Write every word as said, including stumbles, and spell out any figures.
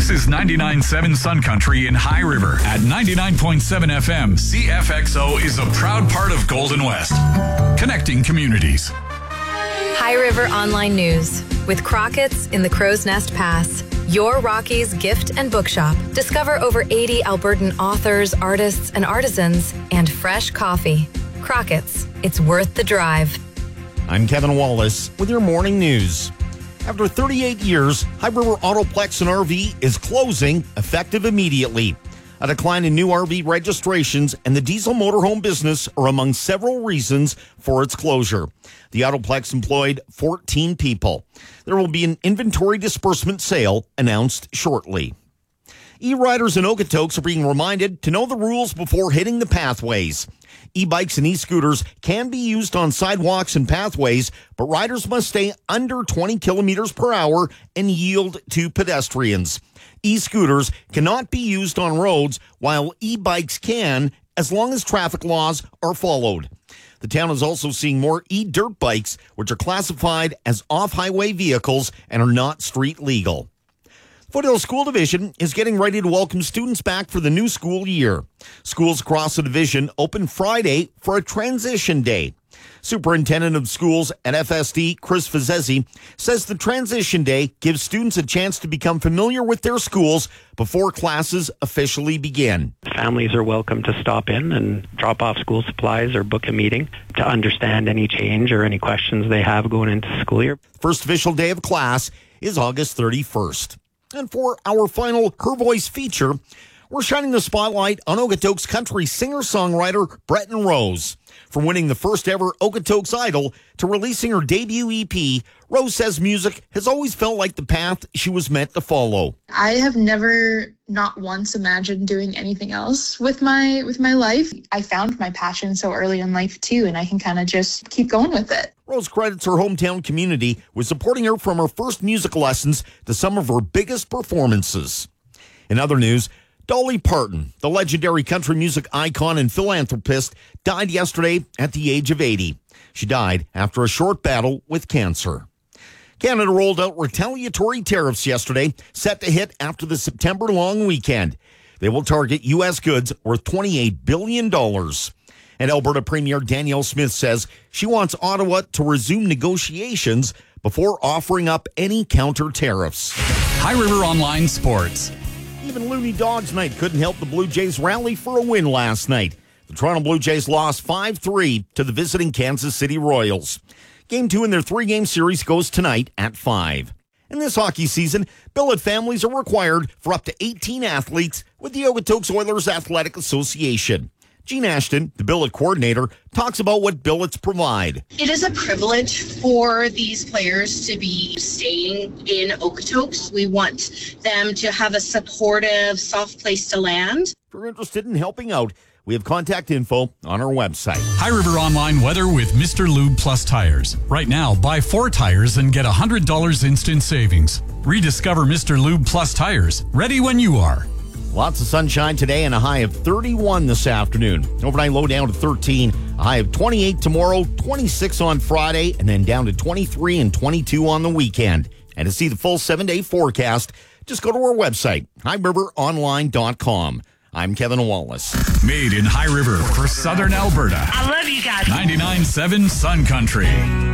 This is ninety-nine point seven Sun Country in High River. At ninety-nine point seven F M, C F X O is a proud part of Golden West, connecting communities. High River Online News with Crockett's in the Crow's Nest Pass. Your Rockies gift and bookshop. Discover over eighty Albertan authors, artists, and artisans, and fresh coffee. Crockett's. It's worth the drive. I'm Kevin Wallace with your morning news. After thirty-eight years, High River Autoplex and R V is closing effective immediately. A decline in new R V registrations and the diesel motorhome business are among several reasons for its closure. The Autoplex employed fourteen people. There will be an inventory disbursement sale announced shortly. E-riders in Okotoks are being reminded to know the rules before hitting the pathways. E-bikes and e-scooters can be used on sidewalks and pathways, but riders must stay under twenty kilometers per hour and yield to pedestrians. E-scooters cannot be used on roads, while e-bikes can, as long as traffic laws are followed. The town is also seeing more e-dirt bikes, which are classified as off-highway vehicles and are not street legal. Foothill School Division is getting ready to welcome students back for the new school year. Schools across the division open Friday for a transition day. Superintendent of Schools at F S D, Chris Fazesi, says the transition day gives students a chance to become familiar with their schools before classes officially begin. Families are welcome to stop in and drop off school supplies or book a meeting to understand any change or any questions they have going into the school year. First official day of class is August thirty-first. And for our final Her Voice feature, we're shining the spotlight on Okotoks country singer-songwriter Breton Rose. From winning the first ever Okotoks Idol to releasing her debut E P, Rose says music has always felt like the path she was meant to follow. I have never, not once, imagined doing anything else with my with my life. I found my passion so early in life too, and I can kind of just keep going with it. Rose credits her hometown community with supporting her from her first music lessons to some of her biggest performances. In other news, Dolly Parton, the legendary country music icon and philanthropist, died yesterday at the age of eighty. She died after a short battle with cancer. Canada rolled out retaliatory tariffs yesterday, set to hit after the September long weekend. They will target U S goods worth twenty-eight billion dollars. And Alberta Premier Danielle Smith says she wants Ottawa to resume negotiations before offering up any counter tariffs. High River Online Sports. Even Looney Dogs night couldn't help the Blue Jays rally for a win last night. The Toronto Blue Jays lost five three to the visiting Kansas City Royals. Game two in their three-game series goes tonight at five. In this hockey season, billet families are required for up to eighteen athletes with the Okotoks Oilers Athletic Association. Jean Ashton, the billet coordinator, talks about what billets provide. It is a privilege for these players to be staying in Okotoks. We want them to have a supportive, soft place to land. If you're interested in helping out, we have contact info on our website. High River Online weather with Mister Lube Plus Tires. Right now, buy four tires and get one hundred dollars instant savings. Rediscover Mister Lube Plus Tires. Ready when you are. Lots of sunshine today and a high of thirty-one this afternoon. Overnight low down to thirteen, a high of twenty-eight tomorrow, twenty-six on Friday, and then down to twenty-three and twenty-two on the weekend. And to see the full seven-day forecast, just go to our website, high river online dot com. I'm Kevin Wallace. Made in High River for Southern Alberta. I love you guys. ninety-nine point seven Sun Country.